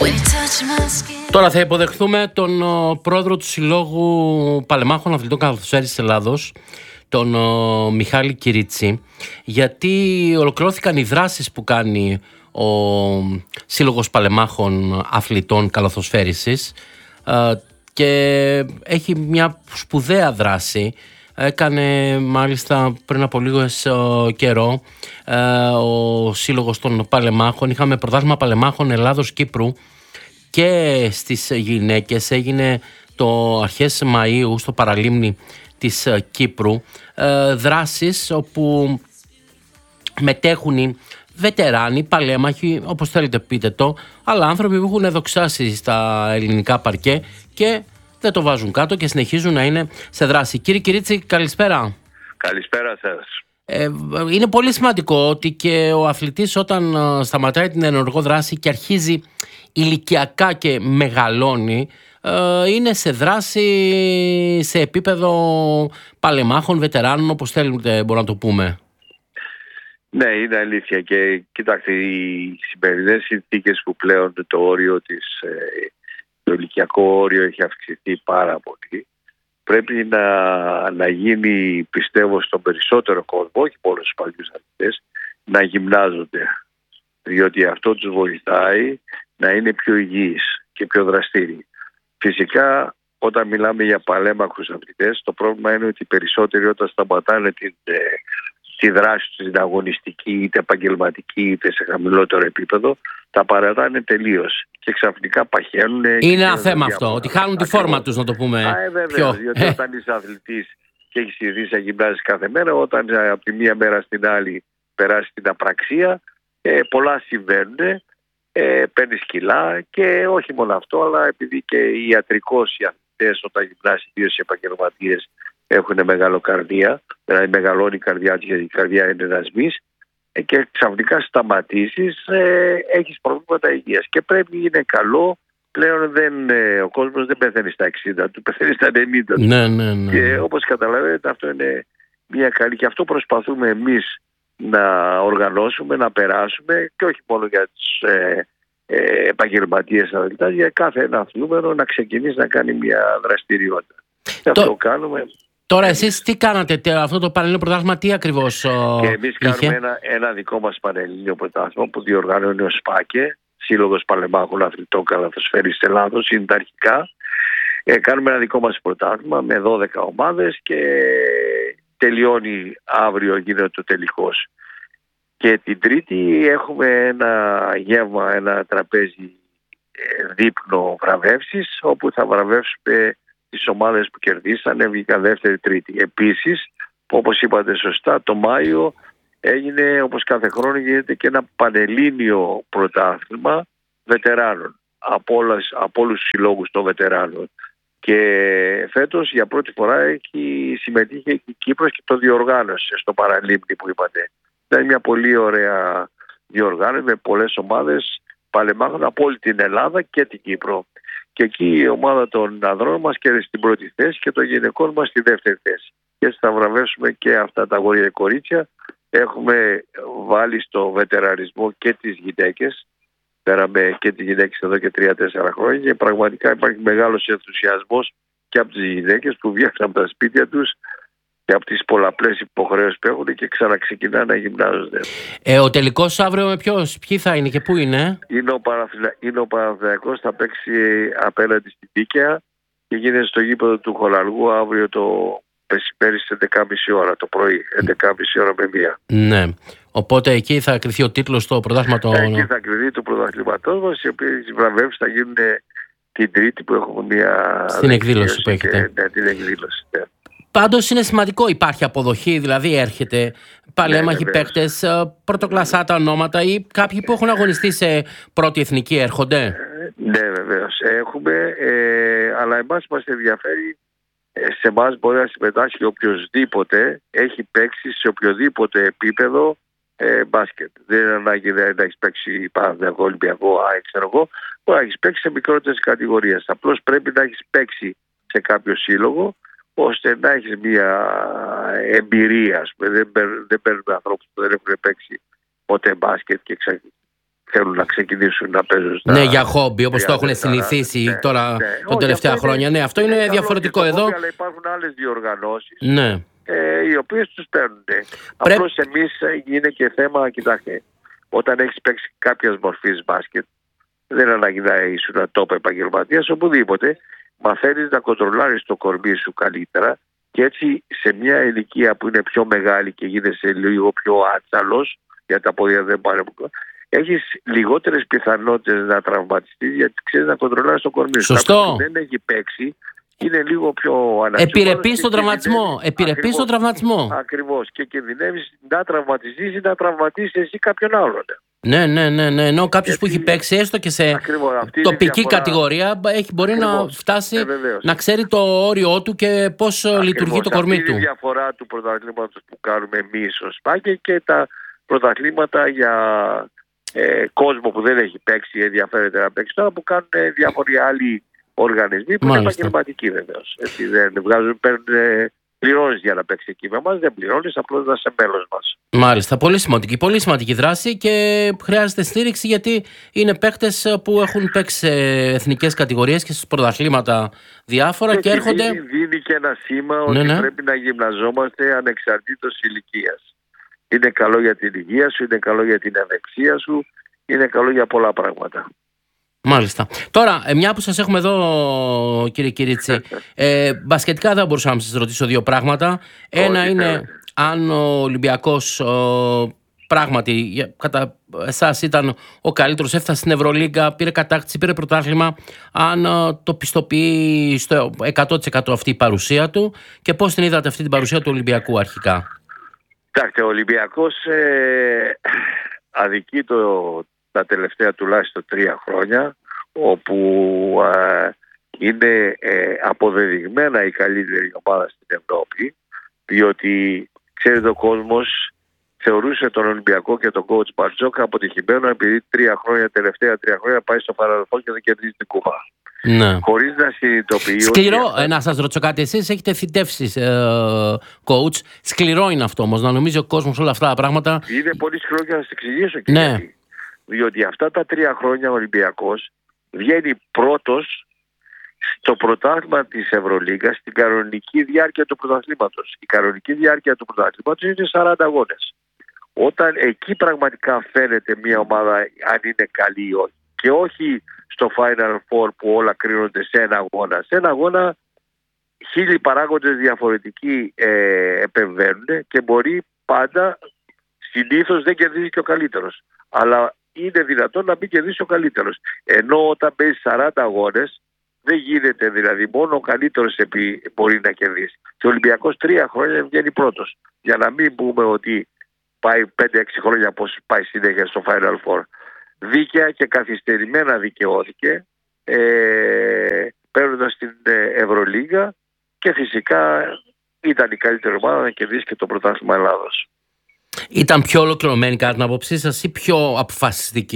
Τώρα θα υποδεχθούμε τον πρόεδρο του Συλλόγου Παλεμάχων Αθλητών Καλαθοσφαίρισης της Ελλάδος, τον Μιχάλη Κυρίτσι, γιατί ολοκληρώθηκαν οι δράσεις που κάνει ο Σύλλογος Παλεμάχων Αθλητών Καλαθοσφαίρισης και έχει μια σπουδαία δράση. Έκανε μάλιστα πριν από λίγο καιρό ο Σύλλογος των Παλεμάχων. Είχαμε πρωτάθλημα Παλεμάχων Ελλάδος-Κύπρου και στις γυναίκες. Έγινε το αρχές Μαΐου στο παραλίμνη της Κύπρου. Δράσεις όπου μετέχουν οι βετεράνοι, παλέμαχοι, όπως θέλετε πείτε το, αλλά άνθρωποι που έχουν δοξάσει στα ελληνικά παρκέ και δεν το βάζουν κάτω και συνεχίζουν να είναι σε δράση. Κύριε Κυρίτσι, καλησπέρα. Καλησπέρα σας. Είναι πολύ σημαντικό ότι και ο αθλητής όταν σταματάει την ενεργό δράση και αρχίζει ηλικιακά και μεγαλώνει, είναι σε δράση σε επίπεδο παλεμάχων, βετεράνων, όπως θέλετε μπορούμε να το πούμε. Ναι, είναι αλήθεια και κοιτάξτε, οι σημερινές συνθήκες που πλέον το ηλικιακό όριο έχει αυξηθεί πάρα πολύ, πρέπει να γίνει, πιστεύω, στον περισσότερο κόσμο, όχι μόνο στους παλιούς αθλητές, να γυμνάζονται. Διότι αυτό τους βοηθάει να είναι πιο υγιείς και πιο δραστήριοι. Φυσικά, όταν μιλάμε για παλέμαχους αθλητές, το πρόβλημα είναι ότι οι περισσότεροι όταν σταματάνε τη δράση τους, την αγωνιστική, είτε επαγγελματική, είτε σε χαμηλότερο επίπεδο, τα παρατάνε τελείως και ξαφνικά παχαίνουν. Είναι ένα θέμα αυτό, ότι χάνουν τη φόρμα τους, να το πούμε. Βέβαια, διότι όταν είσαι αθλητής και έχεις συνηθίσει να γυμνάζεις κάθε μέρα, όταν από τη μία μέρα στην άλλη περάσει την απραξία, πολλά συμβαίνουν. Παίρνεις κιλά και όχι μόνο αυτό, αλλά επειδή και ιατρικώς οι αθλητές όταν γυμνάσει, ιδίως οι επαγγελματίες, έχουν μεγαλοκαρδία, δηλαδή μεγαλώνει η καρδιά και η καρδιά είναι δασμής, και ξαφνικά σταματήσεις, έχεις προβλήματα υγείας και είναι καλό. Πλέον ο κόσμος δεν πεθαίνει στα 60 του, πεθαίνει στα 90 του. Ναι. Και όπως καταλαβαίνετε, αυτό είναι μια καλή, και αυτό προσπαθούμε εμείς να οργανώσουμε, να περάσουμε, και όχι μόνο για τους επαγγελματίες αθλητές, για κάθε ένα αθλούμενο να ξεκινήσει να κάνει μια δραστηριότητα. Αυτό κάνουμε. Τώρα εσείς τι κάνατε, αυτό το Πανελλήνιο Πρωτάθλημα τι ακριβώς Και εμείς κάνουμε ένα δικό μας Πανελλήνιο Πρωτάθλημα που διοργανώνει ο ΣΠΑΚΕ, Σύλλογος Παλεμάχων Αθλητών Καλαθοσφαίρισης της Ελλάδος, είναι τα αρχικά. Κάνουμε ένα δικό μας πρωτάθλημα με 12 ομάδες και τελειώνει αύριο, γίνεται το τελικός. Και την Τρίτη έχουμε ένα γεύμα, ένα τραπέζι δείπνο βραβεύσεις, όπου θα βραβεύσουμε τις ομάδες που κερδίσανε, βγήκαν δεύτερη, τρίτη. Επίσης, όπως είπατε σωστά, το Μάιο έγινε, όπως κάθε χρόνο, γίνεται και ένα πανελλήνιο πρωτάθλημα βετεράνων από όλους τους συλλόγους των βετεράνων. Και φέτος για πρώτη φορά συμμετείχε η Κύπρος και το διοργάνωσε στο παραλίμνη που είπατε. Ήταν μια πολύ ωραία διοργάνωση με πολλές ομάδες παλεμάχων από όλη την Ελλάδα και την Κύπρο. Και εκεί η ομάδα των ανδρών μας κέρδισε την πρώτη θέση και των γυναικών μας τη δεύτερη θέση. Και έτσι θα βραβεύσουμε και αυτά τα αγόρια και κορίτσια. Έχουμε βάλει στο βετεραρισμό και τις γυναίκες. Πέραμε και τις γυναίκες εδώ και 3-4 χρόνια και πραγματικά υπάρχει μεγάλος ενθουσιασμός και από τις γυναίκες που βγαίνουν από τα σπίτια τους και από τις πολλαπλές υποχρεώσεις που έχουν και ξαναξεκινάνε να γυμνάζονται. Ο τελικός αύριο με ποιοι θα είναι και πού είναι? Είναι ο Παναθηναϊκός, θα παίξει απέναντι στην Τίκαια και γίνεται στο γήπεδο του Χολαργού αύριο το μεσημέρι στις 11.30 ώρα το πρωί, 11.30 ώρα με 1. Ναι. Οπότε εκεί θα κριθεί ο τίτλος στο πρωτάθλημα. Εκεί θα κριθεί το πρωταθλήματός μας, οι οποίες βραβεύσεις θα γίνουν την Τρίτη που έχουμε μια... Στην εκδήλωση που έχετε. Ναι, την εκδήλωση, ναι. Πάντως είναι σημαντικό, υπάρχει αποδοχή, δηλαδή έρχεται παλέμαχοι παίκτες, πρωτοκλασσάτα ονόματα ή κάποιοι που έχουν αγωνιστεί σε πρώτη εθνική έρχονται. Ναι, βεβαίως έχουμε, αλλά εμάς μας ενδιαφέρει, σε εμάς μπορεί να συμμετάσχει οποιοδήποτε έχει παίξει σε οποιοδήποτε επίπεδο μπάσκετ. Δεν είναι ανάγκη να έχει παίξει Παναθηναϊκό, Ολυμπιακό, ξέρω εγώ, μπορεί να έχει παίξει σε μικρότερες κατηγορίες. Απλώς πρέπει να έχει παίξει σε κάποιο σύλλογο, ώστε να έχεις μια εμπειρία. Δεν παίρνουμε ανθρώπους που δεν έχουν παίξει ποτέ μπάσκετ και θέλουν να ξεκινήσουν να παίζουν ναι, για χόμπι, όπως το έχουν συνηθίσει τώρα τα τελευταία χρόνια. Ναι, αυτό είναι διαφορετικό εδώ. Αλλά υπάρχουν άλλες διοργανώσεις, ναι, οι οποίες τους παίρνουν. Απλώς εμείς είναι και θέμα, κοιτάξτε, όταν έχεις παίξει κάποιας μορφής μπάσκετ, δεν ανάγκη να ήσουν τόπο επαγγελματίας, οπουδήποτε μαθαίνεις να κοντρολάρεις το κορμί σου καλύτερα και έτσι σε μια ηλικία που είναι πιο μεγάλη και γίνεσαι λίγο πιο άτσαλος, για τα πόδια δεν πάνε, έχεις λιγότερες πιθανότητες να τραυματιστείς, γιατί ξέρεις να κοντρολάρεις το κορμί σου. Σωστό. Κάποιος που δεν έχει παίξει είναι λίγο πιο αναξιοπρεπής. Επιρρεπείς στον τραυματισμό. Επιρρεπείς στον τραυματισμό. Ακριβώς. Και κινδυνεύεις να τραυματιστείς ή να τραυματίσεις εσύ κάποιον άλλον. Ναι. Ενώ κάποιος που έχει παίξει έστω και σε τοπική κατηγορία μπορεί να φτάσει να ξέρει το όριό του και πώς λειτουργεί το κορμί του. Αυτή είναι η διαφορά του πρωταθλήματος που κάνουμε εμείς ως ΠΑΚΕ και τα πρωταθλήματα για κόσμο που δεν έχει παίξει ή ενδιαφέρεται να παίξει τώρα, που κάνουν διάφοροι άλλοι οργανισμοί που είναι επαγγελματικοί βεβαίως. Δεν βγάζουν, πληρώνεις για να παίξει εκεί με εμάς, δεν πληρώνεις, απλώς να είσαι μέλος μας. Μάλιστα, πολύ σημαντική δράση και χρειάζεται στήριξη, γιατί είναι παίκτες που έχουν παίξει σε εθνικές κατηγορίες και στις πρωταθλήματα διάφορα και έρχονται. Δίνει και ένα σήμα ότι πρέπει να γυμναζόμαστε ανεξαρτήτως ηλικίας. Είναι καλό για την υγεία σου, είναι καλό για την ευεξία σου, είναι καλό για πολλά πράγματα. Μάλιστα. Τώρα, μια που σας έχουμε εδώ, κύριε Κυρίτσι, μπασκετικά δεν μπορούσα να σας ρωτήσω δύο πράγματα. Ένα είναι αν ο Ολυμπιακός πράγματι κατά εσάς ήταν ο καλύτερος, έφτασε στην Ευρωλίγκα, πήρε κατάκτηση, πήρε πρωτάθλημα, αν το πιστοποιεί στο 100% αυτή η παρουσία του, και πώς την είδατε αυτή την παρουσία του Ολυμπιακού αρχικά? Κοιτάξτε, ο Ολυμπιακός αδικεί τα τελευταία τουλάχιστον 3 χρόνια, όπου είναι αποδεδειγμένα η καλύτερη ομάδα στην Ευρώπη, διότι ξέρετε, ο κόσμος θεωρούσε τον Ολυμπιακό και τον coach Μπαρτζόκα αποτυχημένο, επειδή τελευταία 3 χρόνια πάει στο Final Four και δεν κερδίζει την κούπα. Ναι. Χωρίς να συνειδητοποιεί. Σκληρό, να σας ρωτήσω κάτι. Εσείς έχετε θητεύσει coach. Σκληρό είναι αυτό όμως, να νομίζει ο κόσμος όλα αυτά τα πράγματα. Είναι πολύ σκληρό, και να σας εξηγήσω και ναι. γιατί. Διότι αυτά τα 3 χρόνια ο Ολυμπιακός βγαίνει πρώτος στο πρωτάθλημα της Ευρωλίγκας στην κανονική διάρκεια του πρωταθλήματος. Η κανονική διάρκεια του πρωταθλήματος είναι 40 αγώνες. Όταν εκεί πραγματικά φαίνεται μια ομάδα αν είναι καλή ή όχι. Και όχι στο Final Four που όλα κρίνονται σε ένα αγώνα. Σε ένα αγώνα 1000 παράγοντες διαφορετικοί επεμβαίνουν και μπορεί πάντα, συνήθως δεν κερδίζει και ο καλύτερος. Αλλά είναι δυνατόν να μην κερδίσει ο καλύτερος. Ενώ όταν παίζει 40 αγώνες δεν γίνεται, δηλαδή μόνο ο καλύτερος μπορεί να κερδίσει. Και ο Ολυμπιακός 3 χρόνια βγαίνει πρώτος. Για να μην πούμε ότι πάει 5-6 χρόνια πως πάει συνέχεια στο Final Four. Δίκαια και καθυστερημένα δικαιώθηκε, παίρνοντας την Ευρωλίγκα, και φυσικά ήταν η καλύτερη ομάδα να κερδίσει και το πρωτάθλημα Ελλάδος. Ήταν πιο ολοκληρωμένη κατά την άποψή σας ή πιο αποφασιστική?